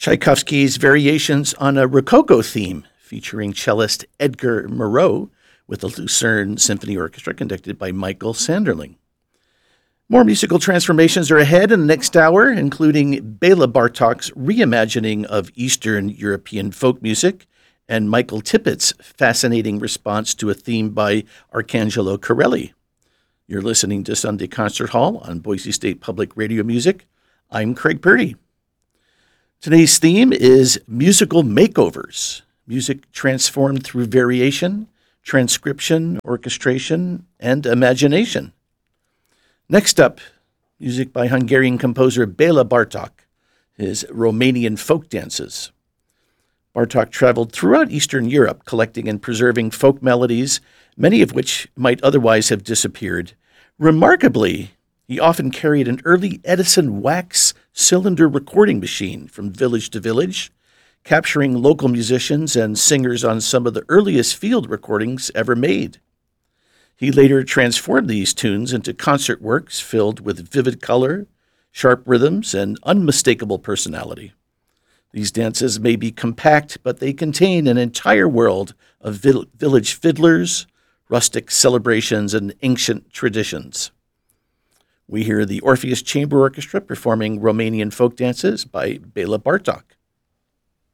Tchaikovsky's Variations on a Rococo Theme, featuring cellist Edgar Moreau with the Lucerne Symphony Orchestra conducted by Michael Sanderling. More musical transformations are ahead in the next hour, including Bela Bartok's reimagining of Eastern European folk music and Michael Tippett's fascinating response to a theme by Arcangelo Corelli. You're listening to Sunday Concert Hall on Boise State Public Radio Music. I'm Craig Purdy. Today's theme is musical makeovers, music transformed through variation, transcription, orchestration, and imagination. Next up, music by Hungarian composer Bela Bartok, his Romanian folk dances. Bartok traveled throughout Eastern Europe, collecting and preserving folk melodies, many of which might otherwise have disappeared. Remarkably, he often carried an early Edison wax cylinder recording machine from village to village, capturing local musicians and singers on some of the earliest field recordings ever made. He later transformed these tunes into concert works filled with vivid color, sharp rhythms, and unmistakable personality. These dances may be compact, but they contain an entire world of village fiddlers, rustic celebrations, and ancient traditions. We hear the Orpheus Chamber Orchestra performing Romanian folk dances by Bela Bartok.